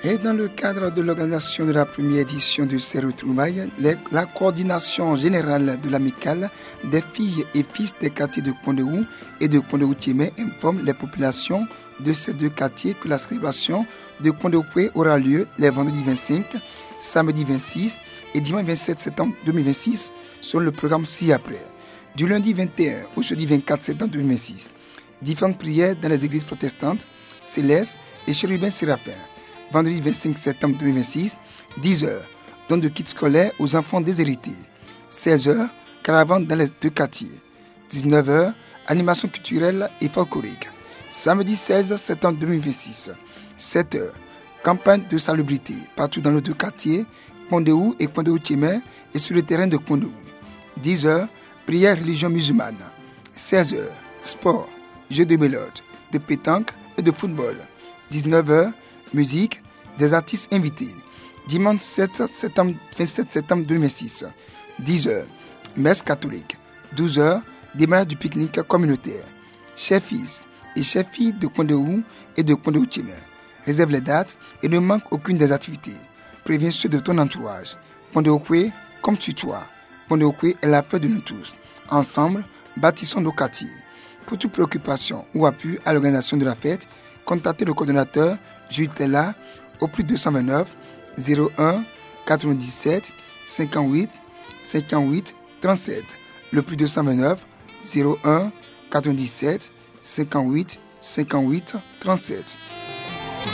Et dans le cadre de l'organisation de la première édition de ces retrouvailles, la coordination générale de l'amicale des filles et fils des quartiers de Kondéou et de Kondéou-Tiémé informe les populations de ces deux quartiers que la célébration de Kondéou-Koué aura lieu les vendredis 25, samedi 26 et dimanche 27 septembre 2026 selon le programme ci-après. Du lundi 21 au jeudi 24 septembre 2026, différentes prières dans les églises protestantes, Céleste et Chérubin Séraphin. Vendredi 25 septembre 2026, 10h, don de kits scolaires aux enfants déshérités. 16h, caravane dans les deux quartiers. 19h, animation culturelle et folklorique. Samedi 16 septembre 2026, 7h, campagne de salubrité partout dans les deux quartiers, Kondéou et Kondéou-Tiémé et sur le terrain de Kondéou. 10h, prière religion musulmane. 16h, sport, jeux de mélode, de pétanque et de football. 19h, musique, des artistes invités. Dimanche 27 septembre 2006, 10h, messe catholique. 12h, démarrage du pique-nique communautaire. Chefs-fils et chefs-filles de Kondéou et de Kondéou-Tiémé. Réserve les dates et ne manque aucune des activités. Préviens ceux de ton entourage. Kondéou-Koué, comme sur toi. Kondéou-Koué est la paix de nous tous. Ensemble, bâtissons nos quartiers. Pour toute préoccupation ou appui à l'organisation de la fête, contactez le coordonnateur Jules Tella au plus 229 01 97 58 58 37. Le plus 229 01 97 58 58 37.